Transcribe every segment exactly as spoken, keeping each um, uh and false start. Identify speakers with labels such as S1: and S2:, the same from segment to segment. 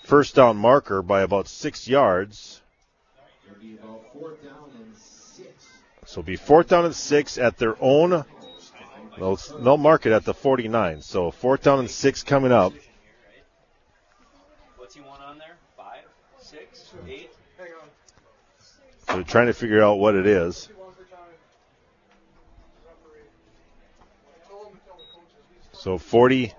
S1: first down marker by about six yards.
S2: It'll be about fourth down and six.
S1: So it'll be fourth down and six at their own. They'll, they'll mark it at the forty-nine. So fourth down and six coming up.
S3: What's he want on there? Five, six, eight?
S1: So they're trying to figure out what it is. So forty.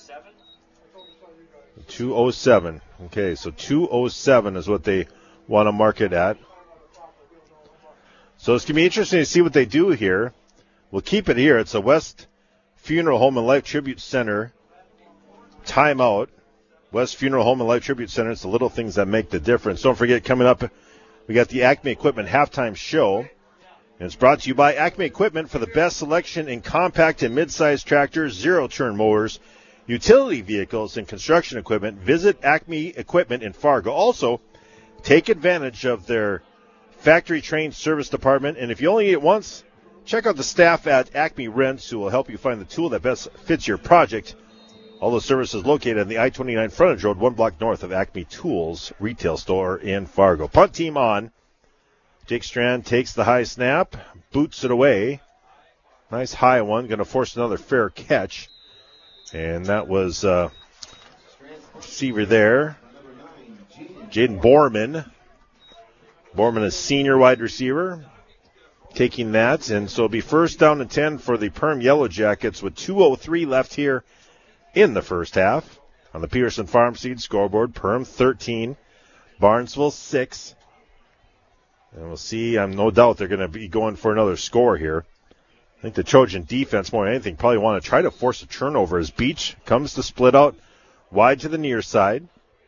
S1: two oh seven. Okay, so two oh seven is what they want to mark it at. So it's going to be interesting to see what they do here. We'll keep it here. It's a West Funeral Home and Life Tribute Center timeout. West Funeral Home and Life Tribute Center. It's the little things that make the difference. Don't forget, coming up, we got the Acme Equipment halftime show. And it's brought to you by Acme Equipment for the best selection in compact and mid-sized tractors, zero-turn mowers, utility vehicles, and construction equipment. Visit Acme Equipment in Fargo. Also, take advantage of their factory-trained service department. And if you only get once, check out the staff at Acme Rents who will help you find the tool that best fits your project. All the services located on the I twenty-nine frontage road, one block north of Acme Tools retail store in Fargo. Punt team on. Jake Strand takes the high snap, boots it away. Nice high one, going to force another fair catch. And that was uh, receiver there, Jaden Borman. Borman is senior wide receiver, taking that. And so it'll be first down and ten for the Perm Yellow Jackets with two oh three left here in the first half. On the Peterson Farm Seed scoreboard, Perm thirteen, Barnesville six. And we'll see, I'm no doubt they're going to be going for another score here. I think the Trojan defense, more than anything, probably want to try to force a turnover as Beach comes to split out wide to the near side.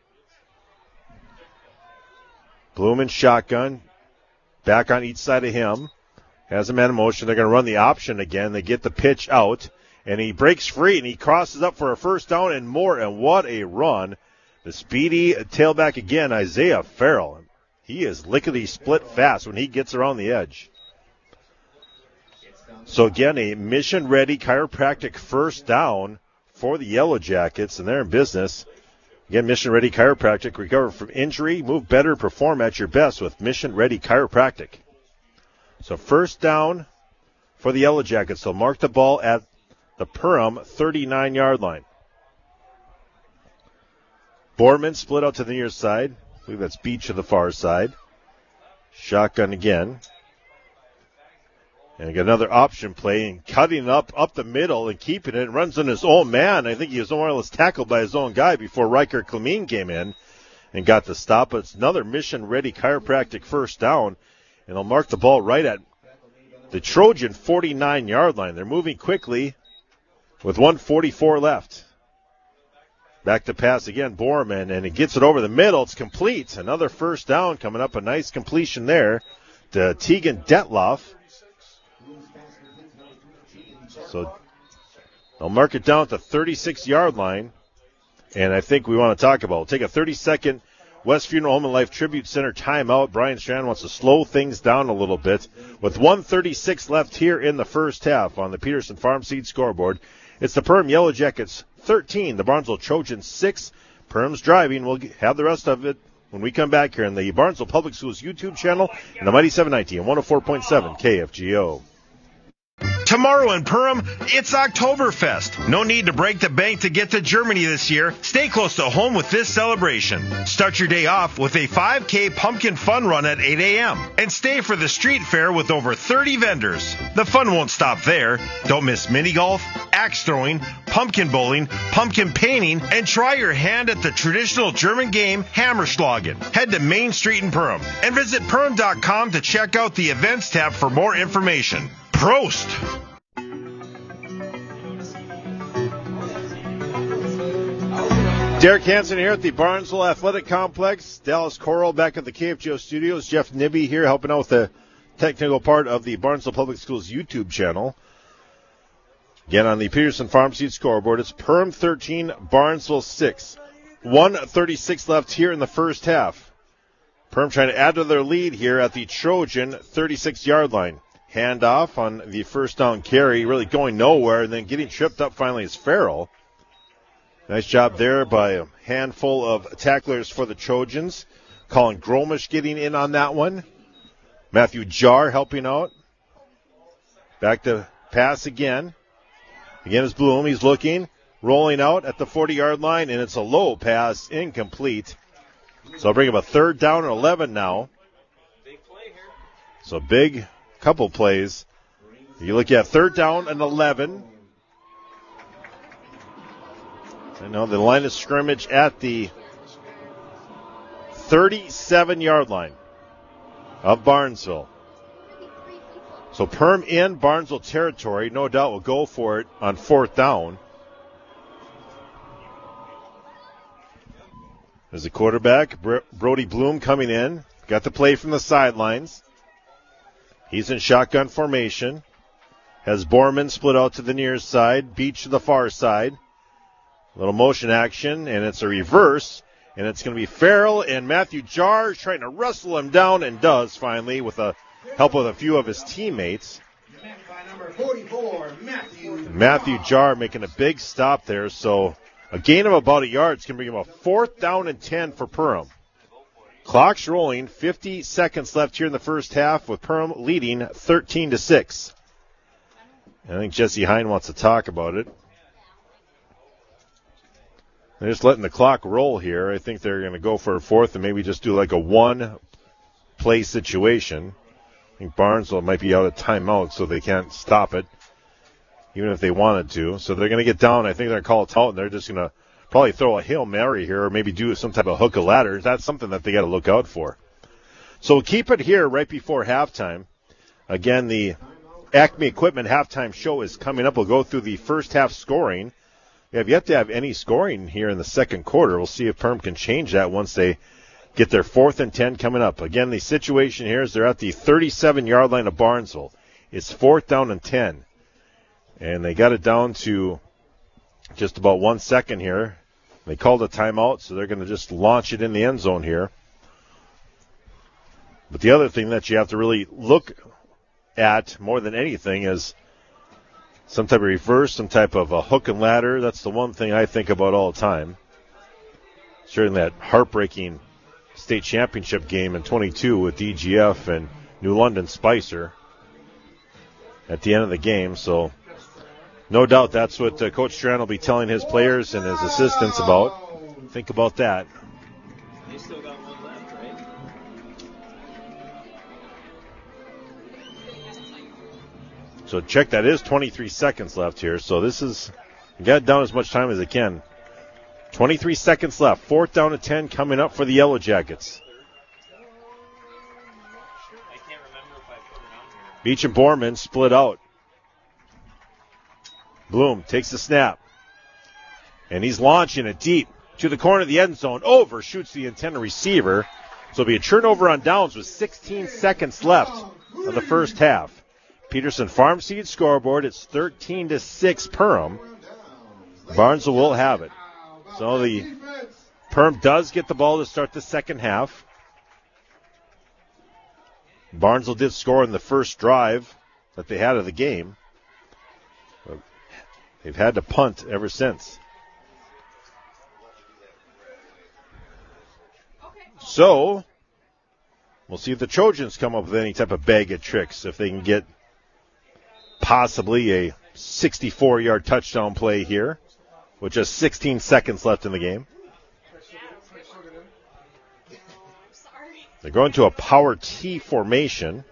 S1: Blumen shotgun, back on each side of him. Has a man in motion. They're going to run the option again. They get the pitch out, and he breaks free, and he crosses up for a first down and more, and what a run. The speedy tailback again, Isaiah Farrell. He is lickety-split fast when he gets around the edge. So, again, a mission-ready chiropractic first down for the Yellow Jackets, and they're in business. Again, mission-ready chiropractic. Recover from injury, move better, perform at your best with mission-ready chiropractic. So, first down for the Yellow Jackets. They'll mark the ball at the Perham thirty-nine-yard line. Borman split out to the near side. I believe that's Beach to the far side. Shotgun again. And got another option play and cutting up up the middle and keeping it. Runs on his own man. I think he was more or less tackled by his own guy before Riker Clemene came in and got the stop. But it's another mission-ready chiropractic first down. And they'll mark the ball right at the Trojan forty-nine-yard line. They're moving quickly with one forty-four left. Back to pass again, Borman, and he gets it over the middle. It's complete. Another first down coming up. A nice completion there to Tegan Detloff. So they'll mark it down at the thirty-six-yard line. And I think we want to talk about, we'll take a thirty-second West Funeral Home and Life Tribute Center timeout. Brian Strand wants to slow things down a little bit. With one thirty-six left here in the first half on the Peterson Farm Seed scoreboard, it's the Perm Yellow Jackets thirteen, the Barnesville Trojans six. Perm's driving. We'll have the rest of it when we come back here in the Barnesville Public Schools YouTube channel and the Mighty seven ninety and one oh four point seven K F G O.
S4: Tomorrow in Perham, it's Oktoberfest. No need to break the bank to get to Germany this year. Stay close to home with this celebration. Start your day off with a five K pumpkin fun run at eight a.m. and stay for the street fair with over thirty vendors. The fun won't stop there. Don't miss mini golf, axe throwing, pumpkin bowling, pumpkin painting, and try your hand at the traditional German game Hammerschlagen. Head to Main Street in Perham and visit perham dot com to check out the events tab for more information. Prost!
S1: Derek Hansen here at the Barnesville Athletic Complex. Dallas Coral back at the K F G O studios. Jeff Nibby here helping out with the technical part of the Barnesville Public Schools YouTube channel. Again, on the Peterson Farm Seed scoreboard, it's Perham thirteen, Barnesville six. one thirty-six left here in the first half. Perham trying to add to their lead here at the Trojan thirty-six-yard line. Handoff on the first down carry, really going nowhere, and then getting tripped up finally is Farrell. Nice job there by a handful of tacklers for the Trojans. Colin Gromish getting in on that one. Matthew Jar helping out. Back to pass again. Again is Bloom. He's looking, rolling out at the forty-yard line, and it's a low pass, incomplete. So I'll bring up a third down and eleven now.
S3: Big play here.
S1: So big couple plays. You look at third down and eleven. I know the line of scrimmage at the thirty-seven-yard line of Barnesville. So Perm in Barnesville territory, no doubt will go for it on fourth down. There's the quarterback, Brody Bloom, coming in. Got the play from the sidelines. He's in shotgun formation. Has Borman split out to the near side, Beach to the far side. A little motion action, and it's a reverse. And it's going to be Farrell, and Matthew Jar trying to wrestle him down, and does finally with the help of a few of his teammates. Matthew Jar making a big stop there, so a gain of about a yard is going to bring him a fourth down and ten for Perham. Clock's rolling, fifty seconds left here in the first half, with Perham leading thirteen to six. I think Jesse Hine wants to talk about it. They're just letting the clock roll here. I think they're going to go for a fourth and maybe just do like a one-play situation. I think Barnesville might be out of timeout, so they can't stop it, even if they wanted to. So they're going to get down. I think they're going to call it out, and they're just going to probably throw a Hail Mary here or maybe do some type of hook or ladder. That's something that they got to look out for. So we'll keep it here right before halftime. Again, the Acme Equipment halftime show is coming up. We'll go through the first half scoring. We have yet to have any scoring here in the second quarter. We'll see if Perm can change that once they get their fourth and ten coming up. Again, the situation here is they're at the thirty-seven-yard line of Barnesville. It's fourth down and ten. And they got it down to just about one second here. They called a timeout, so they're going to just launch it in the end zone here. But the other thing that you have to really look at more than anything is some type of reverse, some type of a hook and ladder. That's the one thing I think about all the time. During that heartbreaking state championship game in twenty-two with D G F and New London Spicer at the end of the game. So no doubt that's what uh, Coach Strand will be telling his players and his assistants about. Think about that.
S3: They still got one left, right?
S1: So check, that is twenty-three seconds left here. So this is, you got down as much time as it can. twenty-three seconds left. Fourth down and ten coming up for the Yellow Jackets.
S3: I can't remember if I put it on here.
S1: Beach and Borman split out. Bloom takes the snap. And he's launching it deep to the corner of the end zone. Overshoots the intended receiver. So it'll be a turnover on downs with sixteen seconds left of the first half. Peterson Farm Seed scoreboard. It's thirteen to six Perham. Barnesville will have it. So the Perm does get the ball to start the second half. Barnesville did score in the first drive that they had of the game. They've had to punt ever since. So we'll see if the Trojans come up with any type of bag of tricks, if they can get possibly a sixty-four-yard touchdown play here with just sixteen seconds left in the game. They're going to a power T formation.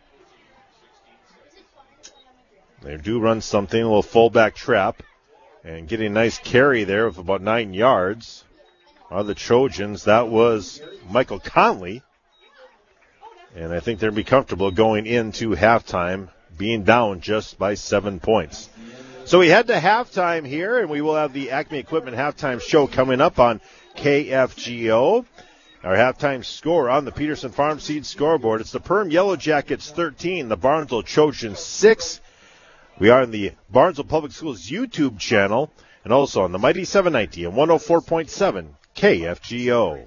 S1: They do run something, a little fullback trap, and getting a nice carry there of about nine yards are the Trojans. That was Michael Conley. And I think they'll be comfortable going into halftime, being down just by seven points. So we head to halftime here, and we will have the Acme Equipment halftime show coming up on K F G O. Our halftime score on the Peterson Farm Seed scoreboard. It's the Perm Yellow Jackets thirteen, the Barnesville Trojans six. We are in the Barnesville Public Schools YouTube channel and also on the Mighty seven ninety and one oh four point seven K F G O.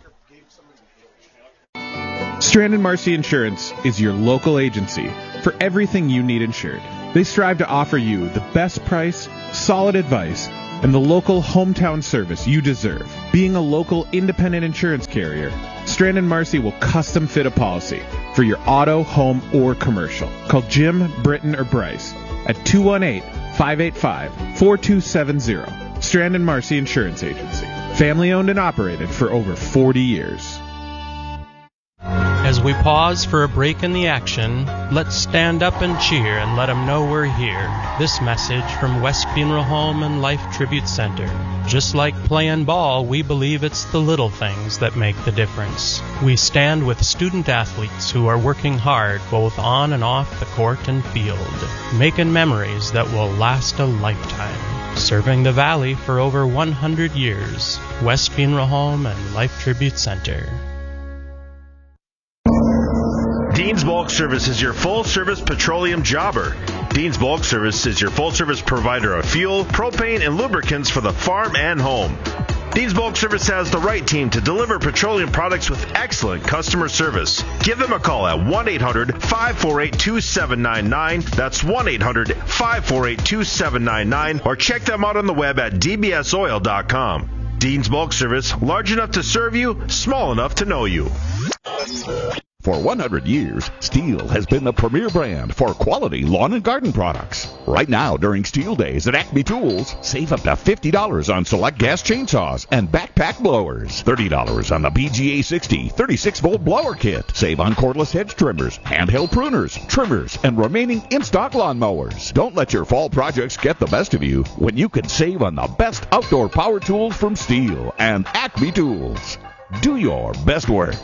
S5: Strand and Marcy Insurance is your local agency for everything you need insured. They strive to offer you the best price, solid advice, and the local hometown service you deserve. Being a local independent insurance carrier, Strand and Marcy will custom fit a policy for your auto, home, or commercial. Call Jim, Britton, or Bryce at two one eight, five eight five, four two seven zero. Strand and Marcy Insurance Agency. Family owned and operated for over forty years.
S6: As we pause for a break in the action, let's stand up and cheer and let them know we're here. This message from West Funeral Home and Life Tribute Center. Just like playing ball, we believe it's the little things that make the difference. We stand with student athletes who are working hard both on and off the court and field, making memories that will last a lifetime. Serving the Valley for over one hundred years. West Funeral Home and Life Tribute Center.
S4: Dean's Bulk Service is your full-service petroleum jobber. Dean's Bulk Service is your full-service provider of fuel, propane, and lubricants for the farm and home. Dean's Bulk Service has the right team to deliver petroleum products with excellent customer service. Give them a call at one eight hundred, five four eight, two seven nine nine. That's one eight hundred, five four eight, two seven nine nine. Or check them out on the web at d b s oil dot com. Dean's Bulk Service, large enough to serve you, small enough to know you.
S7: For one hundred years, Steel has been the premier brand for quality lawn and garden products. Right now, during Steel Days at Acme Tools, save up to fifty dollars on select gas chainsaws and backpack blowers. thirty dollars on the B G A sixty thirty-six volt blower kit. Save on cordless hedge trimmers, handheld pruners, trimmers, and remaining in-stock lawn mowers. Don't let your fall projects get the best of you when you can save on the best outdoor power tools from Steel and Acme Tools. Do your best work.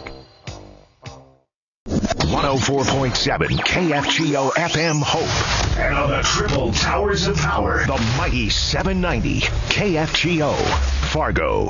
S8: one oh four point seven K F G O F M Hope. And on the triple towers of power, the mighty seven ninety K F G O Fargo.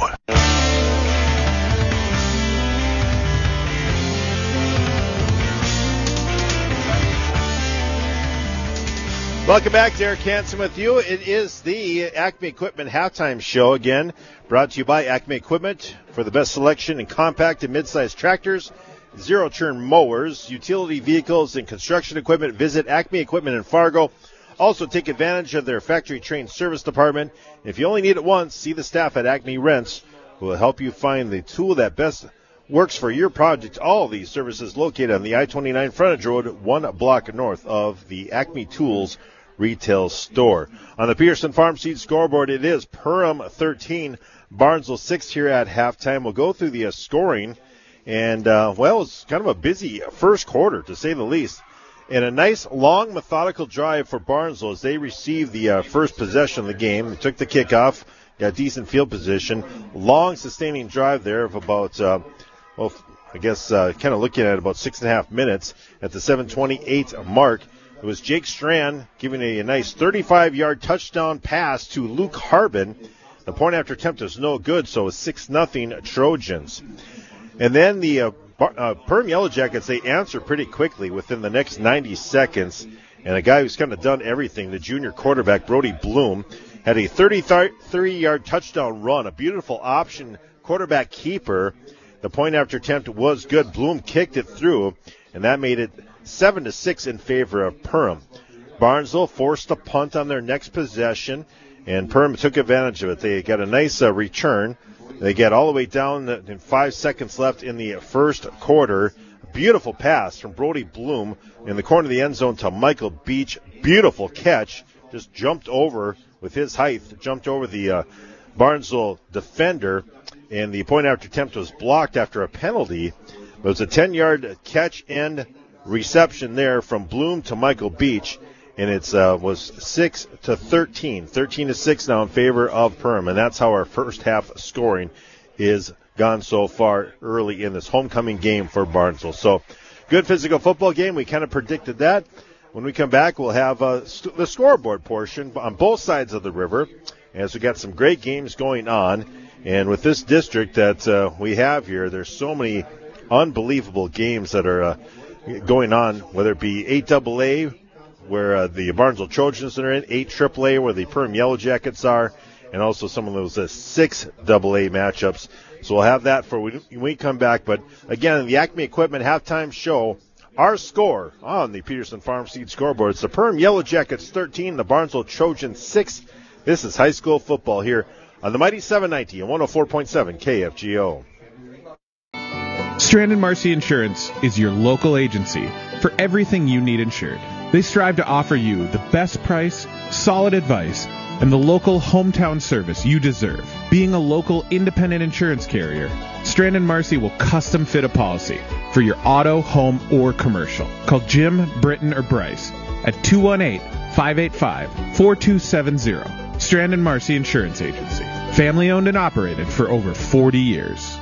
S1: Welcome back. Derek Hansen with you. It is the Acme Equipment Halftime Show again, brought to you by Acme Equipment for the best selection in compact and mid-sized tractors, zero-turn mowers, utility vehicles, and construction equipment. Visit Acme Equipment in Fargo. Also, take advantage of their factory-trained service department. If you only need it once, see the staff at Acme Rents, who will help you find the tool that best works for your project. All of these services located on the I twenty-nine frontage road, one block north of the Acme Tools retail store. On the Peterson Farm Seed scoreboard, it is Perham thirteen, Barnesville six here at halftime. We'll go through the uh, scoring. And, uh, well, it's kind of a busy first quarter, to say the least. And a nice, long, methodical drive for Barnesville as they received the uh, first possession of the game. They took the kickoff, got decent field position. Long, sustaining drive there of about, uh, well, I guess uh, kind of looking at about six and a half minutes. At the seven twenty-eight mark, it was Jake Strand giving a, a nice thirty-five-yard touchdown pass to Luke Harbin. The point after attempt was no good, so it was six nothing Trojans. And then the uh, uh, Perham Yellow Jackets, they answer pretty quickly within the next ninety seconds. And a guy who's kind of done everything, the junior quarterback, Brody Bloom, had a thirty-three-yard touchdown run, a beautiful option quarterback keeper. The point after attempt was good. Bloom kicked it through, and that made it seven to six in favor of Perham. Barnesville forced a punt on their next possession, and Perham took advantage of it. They got a nice uh, return. They get all the way down in five seconds left in the first quarter. Beautiful pass from Brody Bloom in the corner of the end zone to Michael Beach. Beautiful catch. Just jumped over with his height, jumped over the uh, Barnesville defender, and the point after attempt was blocked after a penalty. It was a ten-yard catch and reception there from Bloom to Michael Beach, and it uh, was six to thirteen, thirteen to six now in favor of Perham, and that's how our first half scoring is gone so far early in this homecoming game for Barnesville. So, good physical football game. We kind of predicted that. When we come back, we'll have uh, st- the scoreboard portion on both sides of the river, as we got some great games going on. And with this district that uh, we have here, there's so many unbelievable games that are uh, going on, whether it be eight double A, where uh, the Barnesville Trojans are in, eight triple A, where the Perham Yellow Jackets are, and also some of those uh, six double A matchups. So we'll have that for when we come back. But again, the Acme Equipment halftime show, our score on the Peterson Farm Seed scoreboard, it's the Perham Yellow Jackets thirteen, the Barnesville Trojans six. This is high school football here on the Mighty seven ninety and one oh four point seven K F G O.
S5: Strand and Marcy Insurance is your local agency for everything you need insured. They strive to offer you the best price, solid advice, and the local hometown service you deserve. Being a local independent insurance carrier, Strand and Marcy will custom fit a policy for your auto, home, or commercial. Call Jim, Britton, or Bryce at two one eight, five eight five, four two seven zero. Strand and Marcy Insurance Agency. Family owned and operated for over forty years.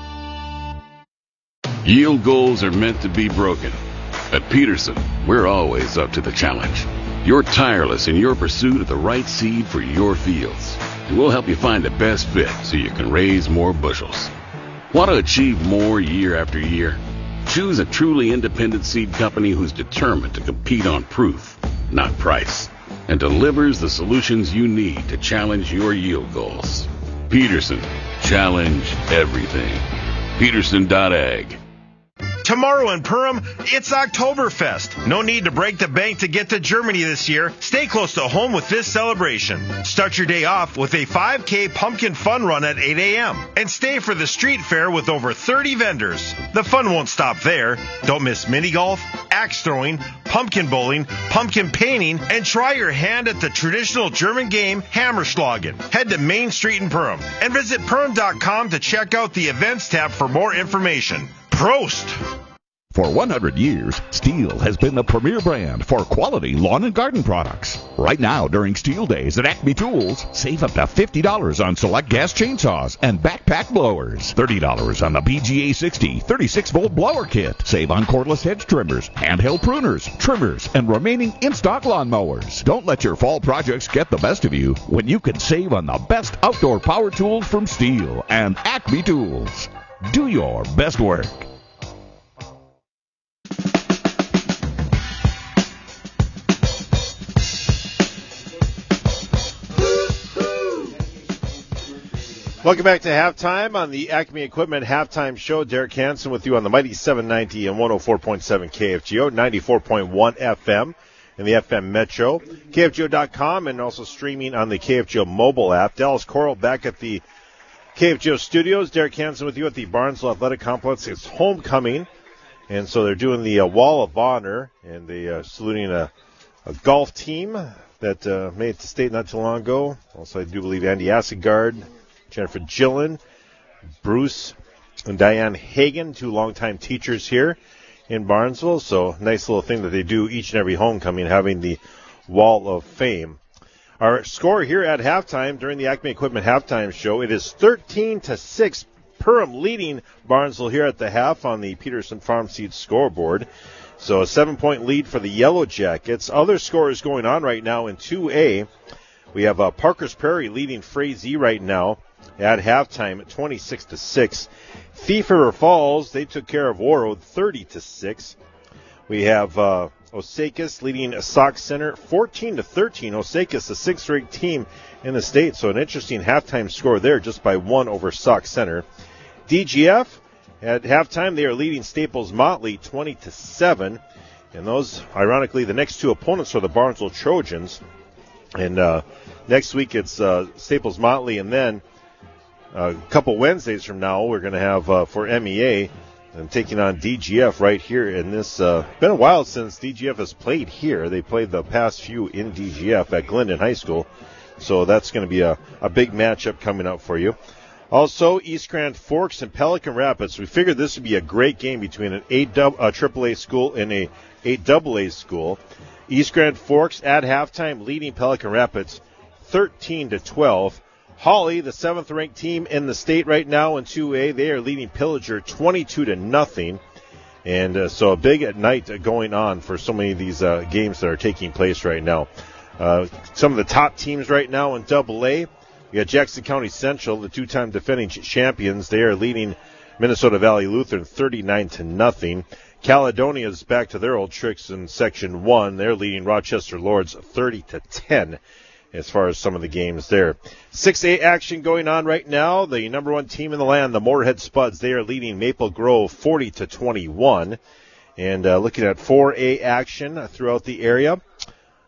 S9: Yield goals are meant to be broken. At Peterson, we're always up to the challenge. You're tireless in your pursuit of the right seed for your fields, and we'll help you find the best fit so you can raise more bushels. Want to achieve more year after year? Choose a truly independent seed company who's determined to compete on proof, not price, and delivers the solutions you need to challenge your yield goals. Peterson, challenge everything. Peterson dot ag.
S4: Tomorrow in Perham, it's Oktoberfest. No need to break the bank to get to Germany this year. Stay close to home with this celebration. Start your day off with a five K pumpkin fun run at eight a.m. and stay for the street fair with over thirty vendors. The fun won't stop there. Don't miss mini golf, axe throwing, pumpkin bowling, pumpkin painting, and try your hand at the traditional German game Hammerschlagen. Head to Main Street in Perham and visit perham dot com to check out the events tab for more information. Prost!
S7: For one hundred years, Steel has been the premier brand for quality lawn and garden products. Right now, during Steel Days at Acme Tools, save up to fifty dollars on select gas chainsaws and backpack blowers. thirty dollars on the B G A sixty thirty-six volt blower kit. Save on cordless hedge trimmers, handheld pruners, trimmers, and remaining in-stock lawn mowers. Don't let your fall projects get the best of you when you can save on the best outdoor power tools from Steel and Acme Tools. Do your best work.
S1: Welcome back to halftime on the Acme Equipment Halftime Show. Derek Hansen with you on the Mighty seven ninety and one oh four point seven K F G O, ninety-four point one F M and the F M Metro, K F G O dot com, and also streaming on the K F G O mobile app. Dallas Coral back at the K F G O studios. Derek Hansen with you at the Barnesville Athletic Complex. It's homecoming, and so they're doing the uh, Wall of Honor, and they are uh, saluting a, a golf team that uh, made it to state not too long ago. Also, I do believe Andy Asegard, Jennifer Gillen, Bruce and Diane Hagan, two longtime teachers here in Barnesville. So nice little thing that they do each and every homecoming, having the Wall of Fame. Our score here at halftime during the Acme Equipment Halftime Show, it is thirteen to six. Perham leading Barnesville here at the half on the Peterson Farm Seed scoreboard. So a seven-point lead for the Yellow Jackets. Other scores going on right now in two A. We have uh, Parker's Prairie leading Frazee right now at halftime at twenty-six to six. Thief River Falls, they took care of Oro thirty to six. We have uh, Osakis leading Sauk Center fourteen to thirteen. Osakis, the sixth-ranked team in the state, so an interesting halftime score there, just by one over Sauk Center. D G F at halftime, they are leading Staples Motley twenty to seven, and those, ironically, the next two opponents are the Barnesville Trojans. And uh, next week it's uh, Staples Motley, and then a couple Wednesdays from now we're going to have uh, for M E A and taking on D G F right here in this. Uh, been a while since D G F has played here. They played the past few in D G F at Glendon High School, so that's going to be a, a big matchup coming up for you. Also, East Grand Forks and Pelican Rapids. We figured this would be a great game between an eight uh, triple A school and a eight double A school. East Grand Forks at halftime leading Pelican Rapids thirteen to twelve. Hawley, the seventh-ranked team in the state right now in two A, they are leading Pillager twenty-two to nothing. And uh, so a big night going on for so many of these uh, games that are taking place right now. Uh, some of the top teams right now in double A. We got Jackson County Central, the two-time defending champions. They are leading Minnesota Valley Lutheran thirty-nine to nothing. Caledonia is back to their old tricks in Section one. They're leading Rochester Lords thirty to ten as far as some of the games there. six A action going on right now. The number one team in the land, the Moorhead Spuds, they are leading Maple Grove forty to twenty-one. And uh, looking at four A action throughout the area,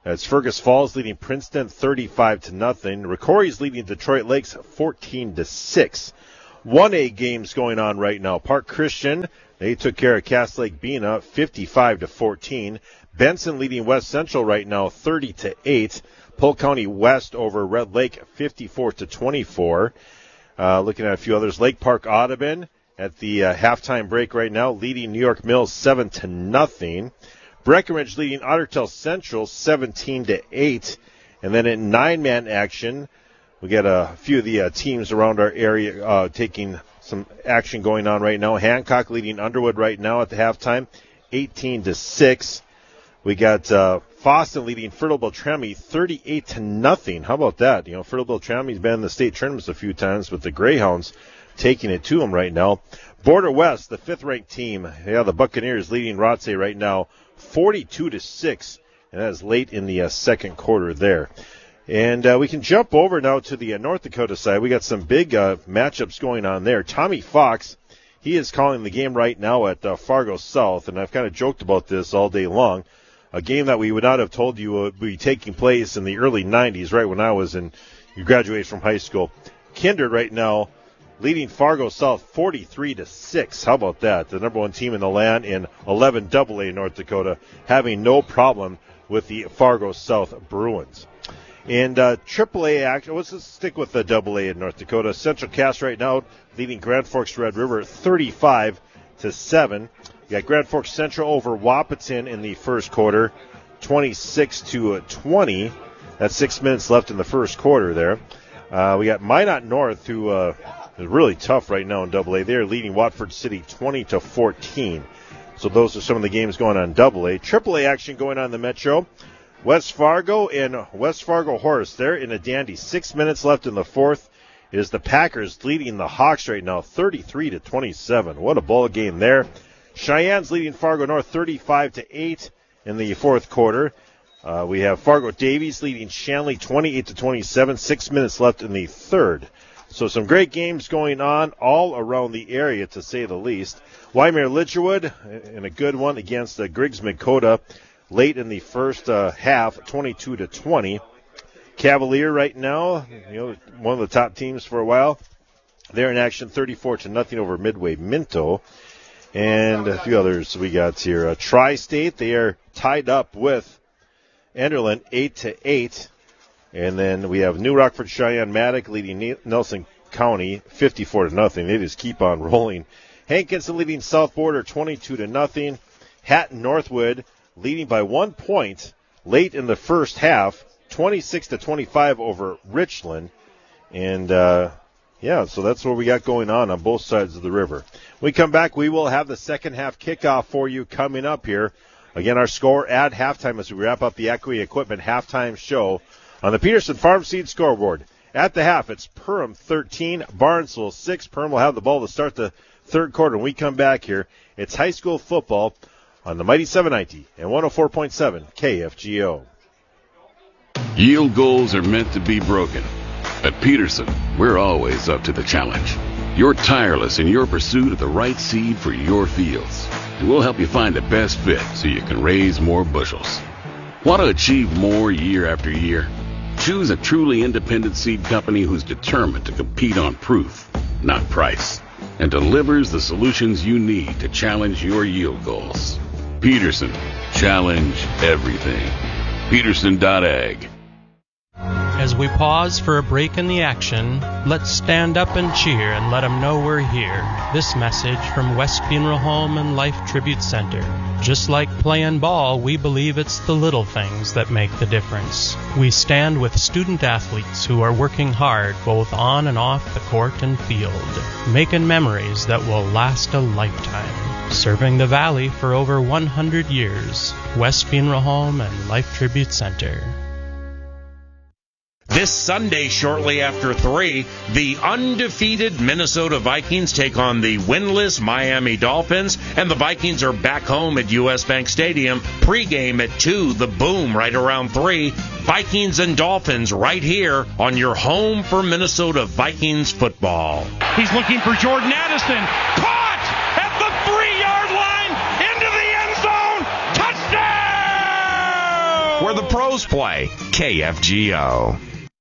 S1: As Fergus Falls leading Princeton thirty-five to nothing. Ricori's leading Detroit Lakes fourteen to six. one A games going on right now. Park Christian, they took care of Cass Lake Bena fifty-five to fourteen. Benson leading West Central right now thirty to eight. Polk County West over Red Lake fifty-four to twenty-four. Uh, looking at a few others. Lake Park Audubon at the uh, halftime break right now, leading New York Mills seven to nothing. Breckenridge leading Ottertail Central seventeen to eight. And then in nine-man action, we got a few of the uh, teams around our area uh, taking some action going on right now. Hancock leading Underwood right now at the halftime, eighteen to six. We got uh, Fosston leading Fertile Beltrami thirty-eight to nothing. How about that? You know, Fertile Beltrami's been in the state tournaments a few times with the Greyhounds taking it to them right now. Border West, the fifth-ranked team, yeah, the Buccaneers leading Rothsay right now, forty-two to six, and that is late in the uh, second quarter there. And uh, we can jump over now to the uh, North Dakota side. We got some big uh, matchups going on there. Tommy Fox, he is calling the game right now at uh, Fargo South, and I've kind of joked about this all day long. A game that we would not have told you would be taking place in the early nineties, right when I was in, you graduated from high school. Kindred right now leading Fargo South forty-three to six. How about that? The number one team in the land in eleven double A North Dakota, having no problem with the Fargo South Bruins. And uh, triple A action, let's just stick with the double A in North Dakota. Central Cass right now leading Grand Forks Red River thirty-five to seven. You got Grand Forks Central over Wahpeton in the first quarter, twenty-six to twenty. That's six minutes left in the first quarter there. Uh, we got Minot North, who uh, is really tough right now in double A. They're leading Watford City twenty to fourteen. So those are some of the games going on in double A. triple A action going on in the Metro. West Fargo and West Fargo Horse, they're in a dandy. Six minutes left in the fourth. It is the Packers leading the Hawks right now, thirty-three to twenty-seven. What a ball game there. Cheyenne's leading Fargo North thirty-five to eight in the fourth quarter. Uh, we have Fargo Davies leading Shanley twenty-eight to twenty-seven. Six minutes left in the third. So some great games going on all around the area, to say the least. Wyoming Litchwood in a good one against uh, Griggs Makota late in the first uh, half, twenty-two to twenty. Cavalier right now, you know, one of the top teams for a while. They're in action, thirty-four to nothing over Midway Minto. And a few others we got here. Uh, Tri-State, they are tied up with Enderlin, eight to eight. And then we have New Rockford Cheyenne Maddock leading Nelson County, fifty-four to nothing. They just keep on rolling. Hankinson leading South Border, twenty-two to nothing. Hatton Northwood leading by one point late in the first half, twenty-six to twenty-five over Richland. And, uh, yeah, so that's what we got going on on both sides of the river. When we come back, we will have the second half kickoff for you coming up here. Again, our score at halftime as we wrap up the Equity Equipment halftime show on the Peterson Farm Seed scoreboard. At the half, it's Perham thirteen, Barnesville six. Perham will have the ball to start the third quarter. When we come back here, it's high school football on the Mighty seven ninety and one oh four point seven K F G O.
S9: Yield goals are meant to be broken. At Peterson, we're always up to the challenge. You're tireless in your pursuit of the right seed for your fields, and we'll help you find the best fit so you can raise more bushels. Want to achieve more year after year? Choose a truly independent seed company who's determined to compete on proof, not price, and delivers the solutions you need to challenge your yield goals. Peterson, challenge everything. Peterson dot ag.
S6: As we pause for a break in the action, let's stand up and cheer and let them know we're here. This message from West Funeral Home and Life Tribute Center. Just like playing ball, we believe it's the little things that make the difference. We stand with student athletes who are working hard both on and off the court and field, making memories that will last a lifetime. Serving the Valley for over one hundred years. West Funeral Home and Life Tribute Center.
S10: This Sunday, shortly after three, the undefeated Minnesota Vikings take on the winless Miami Dolphins, and the Vikings are back home at U S Bank Stadium. Pre-game at two, the Boom right around three. Vikings and Dolphins right here on your home for Minnesota Vikings football.
S11: He's looking for Jordan Addison. Caught at the three-yard line into the end zone. Touchdown!
S10: Where the pros play. K F G O.